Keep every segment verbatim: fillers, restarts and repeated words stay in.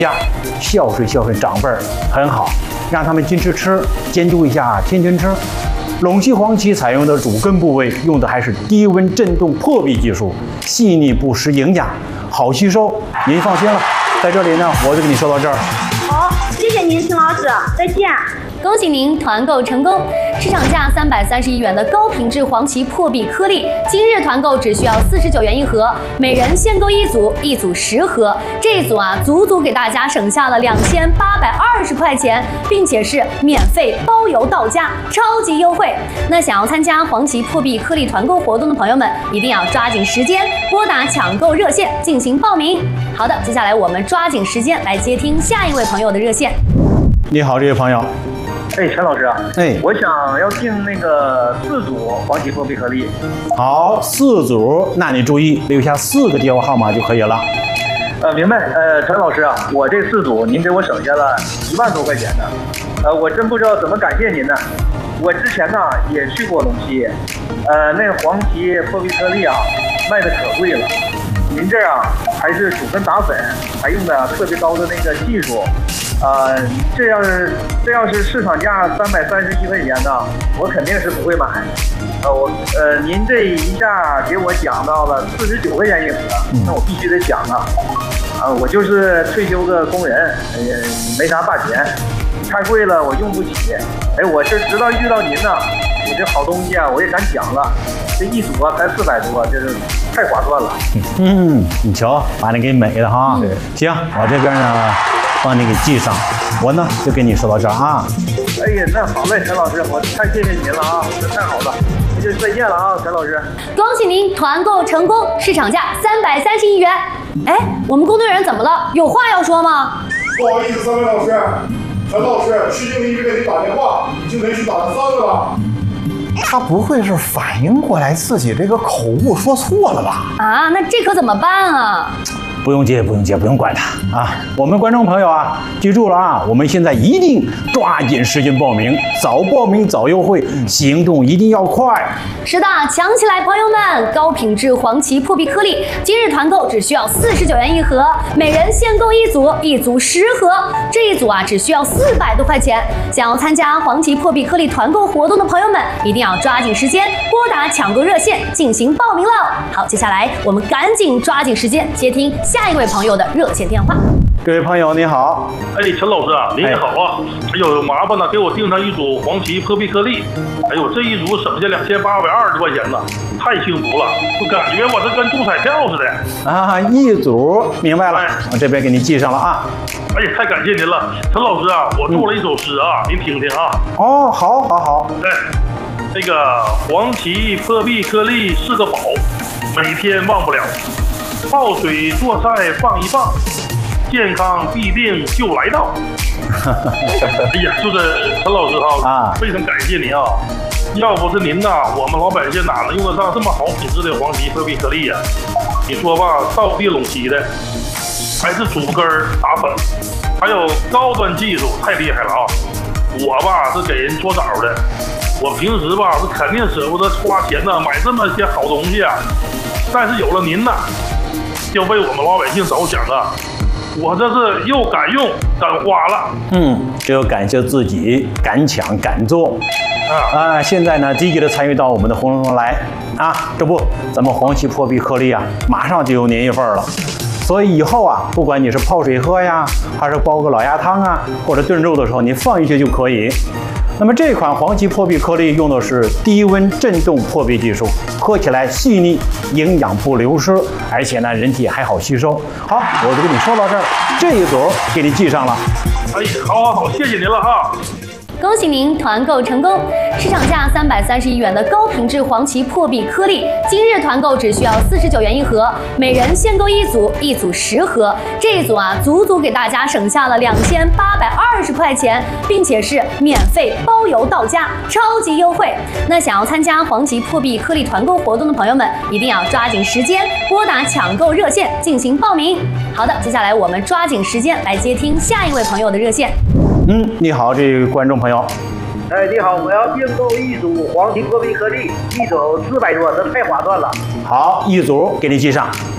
呀，孝顺孝顺长辈儿很好，让他们坚持吃，监督一下，天天吃。陇西黄芪采用的主根部位用的还是低温震动破壁技术，细腻不失营养，好吸收。您放心了，在这里呢，我就给你说到这儿。 好，谢谢您，秦老师，再见。 恭喜您团购成功！市场价三百三十一元的高品质黄芪破壁颗粒，今日团购只需要四十九元一盒，每人限购一组，一组十盒。这一组啊，足足给大家省下了两千八百二十块钱，并且是免费包邮到家，超级优惠。那想要参加黄芪破壁颗粒团购活动的朋友们，一定要抓紧时间，拨打抢购热线进行报名。好的，接下来我们抓紧时间来接听下一位朋友的热线。 你好，这位朋友。 哎，陈老师啊， 哎， 我想要订那个四组黄芪破壁颗粒。 好，四组，那你注意留下四个电话号码就可以了。 呃，明白。呃，陈老师啊，我这四组您给我省下了一万多块钱呢。呃，我真不知道怎么感谢您呢。我之前呢也去过陇西，呃，那黄芪破壁颗粒啊，卖的可贵了。您这啊还是主根打粉，还用的特别高的那个技术。呃，这要是这要是市场价三百三十一块钱呢，我肯定是不会买。呃，我呃，您这一下给我讲到了四十九块钱一盒，那我必须得抢啊！啊，我就是退休个工人，也、呃、没啥大钱，太贵了我用不起。哎，我这直到遇到您呢，我这好东西啊，我也敢抢了。这一组啊才四百多，这是太划算了。 嗯，你瞧，把你给美的哈。 对， 行，我这边呢。帮你给记上，我呢就跟你说到这儿啊。 哎呀，那好嘞，陈老师，我太谢谢您了啊，这太好了，那就再见了啊，陈老师。 恭喜您团购成功，市场价三百三十一元。哎，我们工作人员怎么了？有话要说吗？ 不好意思，三位老师，陈老师，区经理一直给你打电话，已经连续打了三个了。 他不会是反应过来自己这个口误说错了吧？ 啊，那这可怎么办啊？ 不用接，不用接，不用管他啊！我们观众朋友啊，记住了啊，我们现在一定抓紧时间报名，早报名早优惠，行动一定要快。 是的，抢起来，朋友们！高品质黄芪破壁颗粒，今日团购只需要四十九元一盒，每人限购一组，一组十盒。这一组啊，只需要四百多块钱。想要参加黄芪破壁颗粒团购活动的朋友们，一定要抓紧时间，拨打抢购热线进行报名喽！好，接下来我们赶紧抓紧时间接听下一位朋友的热线电话。 这位朋友你好， 哎，陈老师啊，您好啊！哎呦，麻烦了，给我订上一组黄芪破壁颗粒。哎呦，这一组省下两千八百二十块钱呢，太幸福了！我感觉我这跟中彩票似的啊！一组，明白了，哎、我这边给您记上了啊。 哎呀，太感谢您了，陈老师啊，我做了一首诗啊，嗯、您听听啊。 哦，好，好，好。 哎，这个黄芪破壁颗粒是个宝，每天忘不了。泡水做菜放一放，健康必定就来到。哎呀，就是陈老师哈，啊，非常感谢您啊！要不是您呐，我们老百姓哪能用得上这么好品质的黄芪破壁颗粒呀？你说吧，道地陇西的，还是主根打粉，还有高端技术，太厉害了啊！我吧是给人搓澡的，我平时吧是肯定舍不得花钱呐，买这么些好东西啊。但是有了您呐，就为我们老百姓着想啊！我这是又敢用敢花了。 嗯，只有感谢自己敢抢敢做啊啊！现在呢，积极的参与到我们的活动中来啊！这不，咱们黄芪破壁颗粒啊，马上就有您一份了。所以以后啊，不管你是泡水喝呀，还是煲个老鸭汤啊，或者炖肉的时候，你放进去就可以。那么这款黄芪破壁颗粒用的是低温震动破壁技术，喝起来细腻，营养不流失，而且呢，人体还好吸收。好，我就跟你说到这儿，这一组给你记上了。 哎，好好好，谢谢您了哈。 恭喜您团购成功！市场价三百三十一元的高品质黄芪破壁颗粒，今日团购只需要四十九元一盒，每人限购一组，一组十盒。这一组啊，足足给大家省下了两千八百二十块钱，并且是免费包邮到家，超级优惠。那想要参加黄芪破壁颗粒团购活动的朋友们，一定要抓紧时间，拨打抢购热线进行报名。好的，接下来我们抓紧时间来接听下一位朋友的热线。 嗯，你好，这位观众朋友。 哎，你好，我要订购一组黄芪破壁颗粒，一组四百多，这太划算了。 好，一组给你记上。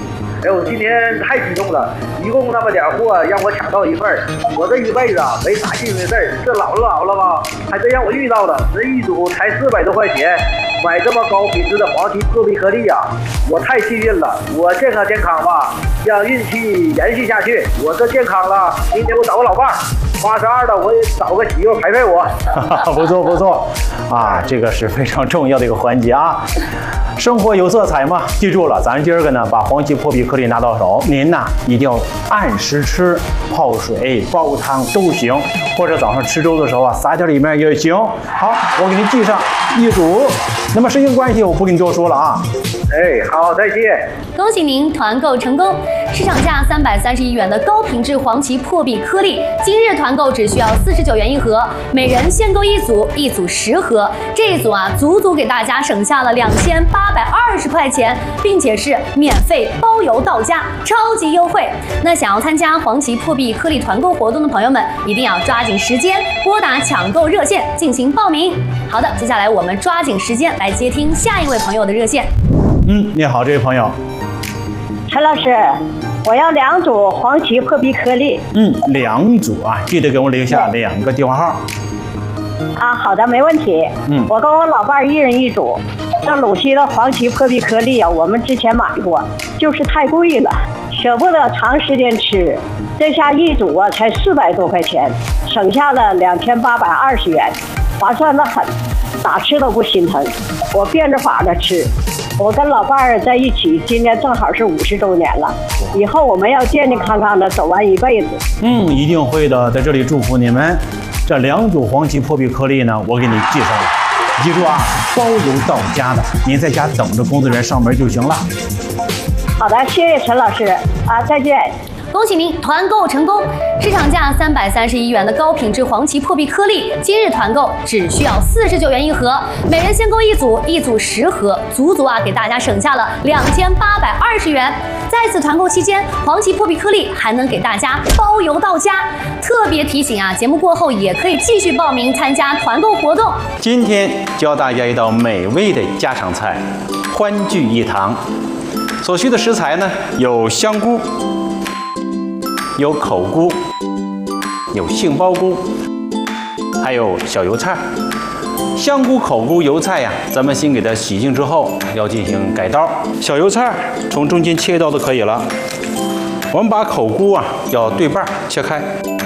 哎呦，今天太激动了，一共那么点货让我抢到一份儿，我这一辈子啊没啥幸运的事儿，这老了老了吧，还真让我遇到了。这一组才四百多块钱，买这么高品质的黄芪破壁颗粒呀、啊，我太幸运了。我健康健康吧，让运气延续下去。我这健康了，明天我找个老伴儿。八十二了，我也找个媳妇陪陪我。 不错不错，啊，这个是非常重要的一个环节啊。生活有色彩嘛，记住了，咱今儿个呢把黄芪破壁颗粒拿到手，您呐一定要按时吃，泡水、煲汤都行，或者早上吃粥的时候啊撒点里面也行。好，我给您记上一组。那么时间关系，我不跟你多说了啊。 哎，好，再见。 恭喜您团购成功！市场价三百三十一元的高品质黄芪破壁颗粒，今日团购只需要四十九元一盒，每人限购一组，一组十盒。这一组啊，足足给大家省下了两千八百二十块钱，并且是免费包邮到家，超级优惠。那想要参加黄芪破壁颗粒团购活动的朋友们，一定要抓紧时间拨打抢购热线进行报名。好的，接下来我们抓紧时间来接听下一位朋友的热线。 嗯，你好，这位朋友。 陈老师，我要两组黄芪破壁颗粒。 嗯，两组啊，记得给我留下两个电话号。 啊，好的，没问题。 嗯， 我跟我老伴儿一人一组。这鲁西的黄芪破壁颗粒啊，我们之前买过，就是太贵了，舍不得长时间吃。这下一组啊，才四百多块钱，省下了两千八百二十元，划算的很，咋吃都不心疼。我变着法的吃。我跟老伴儿在一起，今年正好是五十周年了，以后我们要健健康康的走完一辈子。 嗯，一定会的，在这里祝福你们。这两组黄芪破壁颗粒呢，我给你记上了，记住啊，包邮到家的，您在家等着工作人员上门就行了。 好的，谢谢陈老师啊，再见。 恭喜您团购成功！市场价三百三十一元的高品质黄芪破壁颗粒，今日团购只需要四十九元一盒，每人限购一组，一组十盒，足足啊给大家省下了两千八百二十元。在此团购期间，黄芪破壁颗粒还能给大家包邮到家。特别提醒啊，节目过后也可以继续报名参加团购活动。 今天教大家一道美味的家常菜，欢聚一堂。所需的食材呢有香菇。有口菇，有杏鲍菇，还有小油菜。香菇、口菇、油菜呀，咱们先给它洗净之后，要进行改刀。小油菜从中间切一刀就可以了。我们把口菇啊要对半切开，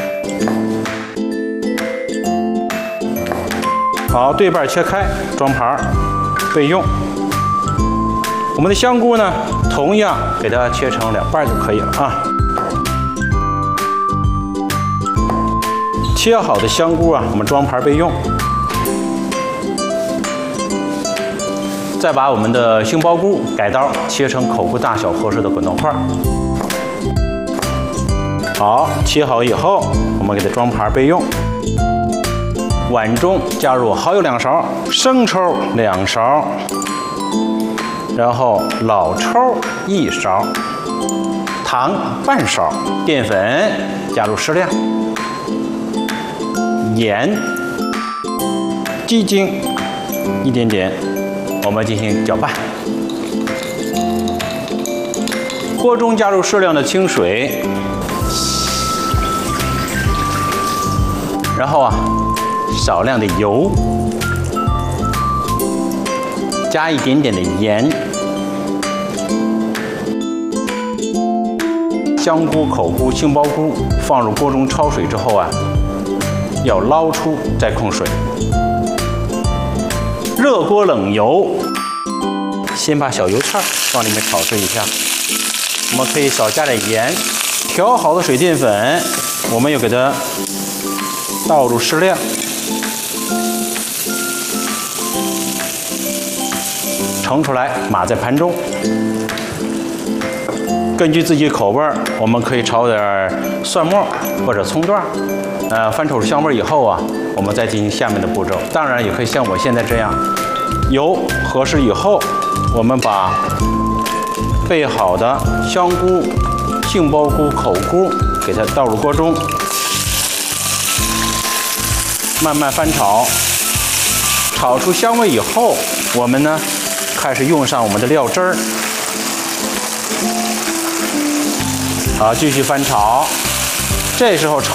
好，对半切开，装盘备用。我们的香菇呢，同样给它切成两半就可以了啊。切好的香菇啊，我们装盘备用。再把我们的杏鲍菇改刀切成口菇大小合适的滚动块。好，切好以后，我们给它装盘备用。碗中加入蚝油两勺，生抽两勺，然后老抽一勺，糖半勺，淀粉加入适量。盐、鸡精一点点，我们进行搅拌。锅中加入适量的清水，然后啊，少量的油，加一点点的盐，香菇、口菇、杏鲍菇放入锅中焯水之后啊。要捞出再控水，热锅冷油，先把小油菜往里面炒制一下。我们可以少加点盐，调好的水淀粉，我们又给它倒入适量，盛出来码在盘中。根据自己口味，我们可以炒点蒜末或者葱段。呃，翻炒香味以后啊，我们再进行下面的步骤。当然，也可以像我现在这样，油合适以后，我们把备好的香菇、杏鲍菇、口菇给它倒入锅中，慢慢翻炒。炒出香味以后，我们呢开始用上我们的料汁儿。 啊，继续翻炒。这时候炒